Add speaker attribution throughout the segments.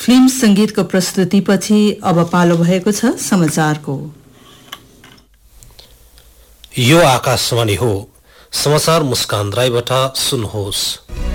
Speaker 1: Film संगीतको प्रस्तुतिपछि अब पालो भएको छ समाचारको।
Speaker 2: यो आकाशवाणी हो। समाचार मुस्कान राईबाट सुन्नुहोस्।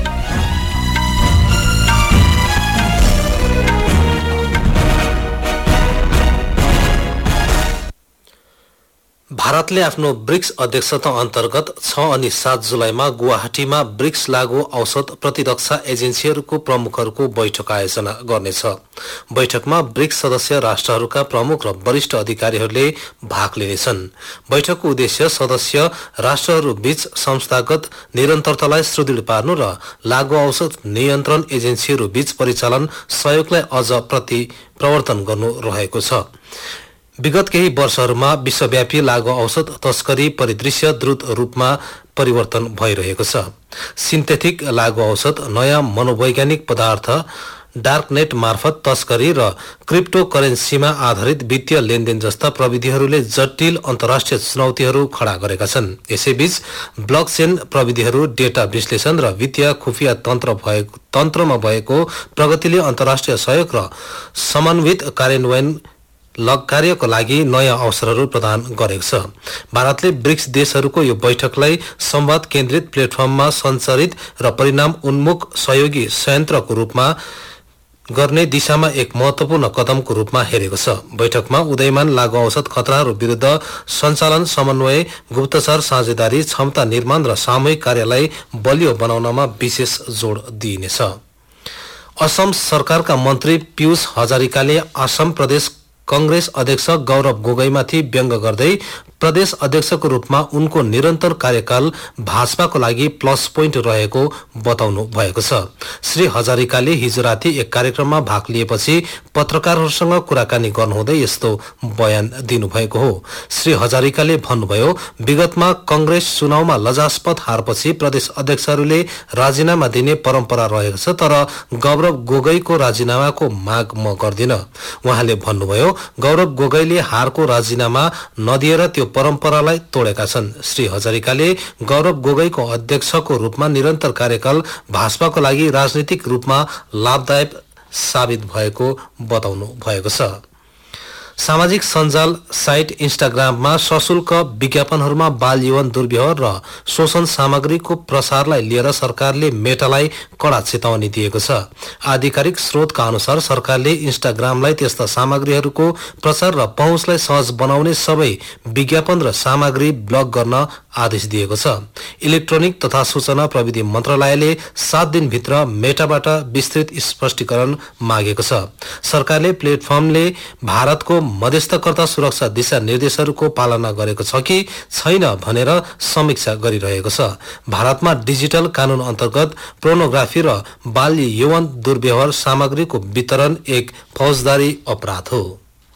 Speaker 2: भारतले आफ्नो ब्रिक्स अध्यक्षता अन्तर्गत 6 अनि 7 जुलाईमा गुवाहाटीमा ब्रिक्स लागू औषध प्रतिरक्षा एजेन्सीहरूको प्रमुखहरूको बैठक आयोजना गर्नेछ। बैठकमा ब्रिक्स सदस्य राष्ट्रहरूका प्रमुख र वरिष्ठ अधिकारीहरूले भाग लिनेछन्। बैठकको उद्देश्य सदस्य राष्ट्रहरूबीच संस्थागत निरन्तरतालाई सुदृढ पार्नु र लागू औषध नियन्त्रण एजेन्सीहरूबीच परिचालन सहयोगलाई अझ प्रवर्तन गर्नु रहेको छ। विगत केही वर्षहरूमा विश्वव्यापी लागू औषध तस्करी परिदृश्य द्रुत रूपमा परिवर्तन भइरहेको छ। सिन्थेटिक लागू औषध, नयाँ मनोवैज्ञानिक पदार्थ, डार्कनेट मार्फत तस्करी र क्रिप्टो करेन्सीमा आधारित वित्तीय लेनदेन जस्ता प्रविधिहरूले जटिल अन्तर्राष्ट्रिय चुनौतीहरू खडा गरेका छन्। यसैबीच ब्लकचेन प्रविधिहरू, डेटा विश्लेषण र वित्तीय खुफिया तन्त्रमा भएको प्रगतिले अन्तर्राष्ट्रिय सहयोग र समन्वित कार्यान्वयन कार्यको लागि नयाँ अवसरहरू प्रदान गरेको छ। भारतले ब्रिक्स देशहरूको यो बैठकलाई संवाद केन्द्रित प्लेटफर्ममा सञ्चारित र परिणाम उन्मुख सहयोगी संयन्त्रको रूपमा गर्ने दिशामा एक महत्वपूर्ण कदमको रूपमा हेरेको छ। बैठकमा उदयमान लागू औषध खतराहरू विरुद्ध सञ्चालन समन्वय, गुप्तचर साझेदारी, क्षमता निर्माण र सामूहिक कार्यलाई बलियो बनाउनमा विशेष जोड दिइनेछ। असम सरकारका मन्त्री पीयूष हजारिकाले असम प्रदेश कांग्रेस अध्यक्ष गौरव गोगोईमाथि व्यङ्ग गर्दै प्रदेश अध्यक्षको रूपमा उनको निरन्तर कार्यकाल भाजपाको लागि प्लस पोइन्ट रहेको बताउनु भएको छ। श्री हजारिकाले हिजो राति एक कार्यक्रममा भाग लिएपछि पत्रकारहरूसँग कुराकानी गर्नुहुँदै यस्तो बयान दिनुभएको हो। श्री हजारिकाले भन्नुभयो, विगतमा कांग्रेस चुनावमा लजास्पद हारपछि प्रदेश अध्यक्षहरूले राजीनामा दिने परम्परा रहेको छ, तर गौरव गोगोईको राजीनामाको माग म गर्दिन। उहाँले भन्नुभयो, गौरव गोगोईले हारको राजीनामा नदिएर त्यो परम्परालाई तोडेका छन्। श्री हजारिकाले गौरव गोगोईको अध्यक्षको रूपमा निरन्तर कार्यकाल भाजपाको लागि राजनीतिक रूपमा लाभदायक साबित भएको बताउनु भएको छ। सामाजिक सञ्जाल साइट इन्स्टाग्राममा सशुल्क विज्ञापनहरूमा बाल यौन दुर्व्यवहार र शोषण सामग्रीको प्रसारलाई लिएर सरकारले मेटालाई कडा चेतावनी दिएको छ। आधिकारिक स्रोतका अनुसार सरकारले इन्स्टाग्रामलाई त्यस्ता सामग्रीहरूको प्रचार र पहुँचलाई सहज बनाउने सबै विज्ञापन र सामग्री ब्लक गर्न आदेश दिएको छ। इलेक्ट्रोनिक तथा सूचना प्रविधि मन्त्रालयले 7 दिनभित्र मेटाबाट विस्तृत स्पष्टीकरण मागेको छ। सरकारले प्लेटफर्मले भारतको मध्यस्थकर्ता सुरक्षा दिशा निर्देशहरूको पालना गरेको छ कि छैन भनेर समीक्षा गरिरहेको छ। भारतमा डिजिटल कानून अन्तर्गत पोर्नोग्राफी र बाल यौन दुर्व्यवहार सामग्रीको वितरण एक फौजदारी अपराध हो।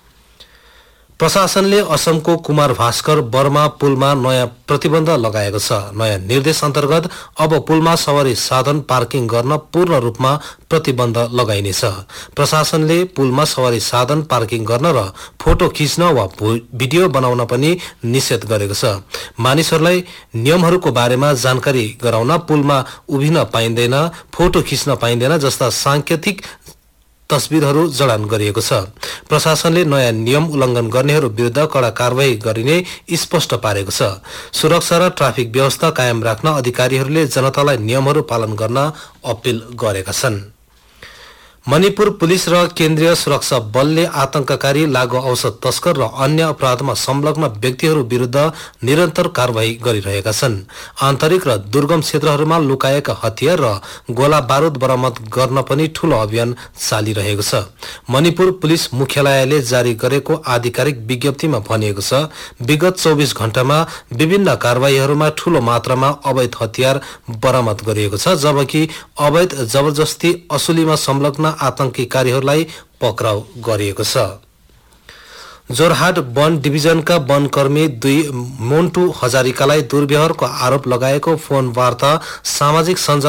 Speaker 2: प्रशासनले असमको कुमार भास्कर बर्मा पुलमा नयाँ प्रतिबन्ध लगाएको छ। नयाँ निर्देश अन्तर्गत अब पुलमा सवारी साधन पार्किङ गर्न पूर्ण रूपमा प्रतिबन्ध लगाइनेछ। प्रशासनले पुलमा सवारी साधन पार्किङ गर्न र फोटो खिच्न वा भिडियो बनाउन पनि निषेध गरेको छ। मानिसहरूलाई नियमहरूको बारेमा जानकारी गराउन पुलमा उभिन पाइँदैन, फोटो खिच्न पाइँदैन जस्ता सांकेतिक तस्बिरहरू जडान गरिएको छ। प्रशासनले नयाँ नियम उल्लङ्घन गर्नेहरू विरुद्ध कडा कारवाही गरिने स्पष्ट पारेको छ। सुरक्षा र ट्राफिक व्यवस्था कायम राख्न अधिकारीहरूले जनतालाई नियमहरू पालन गर्न अपील गरेका छन्। मणिपुर पुलिस र केन्द्रीय सुरक्षा बलले आतंककारी, लागू औषध तस्कर र अन्य अपराधमा संलग्न व्यक्तिहरू विरुद्ध निरन्तर कारवाही गरिरहेका छन्। आन्तरिक र दुर्गम क्षेत्रहरूमा लुकाएका हतियार र गोला बारुद बरामद गर्न पनि ठूलो अभियान चालिरहेको छ। मणिपुर पुलिस मुख्यालयले जारी गरेको आधिकारिक विज्ञप्तिमा भनिएको छ, विगत 24 घण्टामा विभिन्न कारवाहीहरूमा ठूलो मात्रामा अवैध हतियार बरामद गरिएको छ, जबकि अवैध जबरजस्ती असुलीमा संलग्न आतंकीकारीहरूलाई पक्राउ गरिएको छ। जोरहाट वन डिभिजनका वनकर्मी 2 मोन्टु हजारिकालाई दुर्व्यवहारको आरोप लगाएको फोन वार्ता सामाजिक सञ्जाल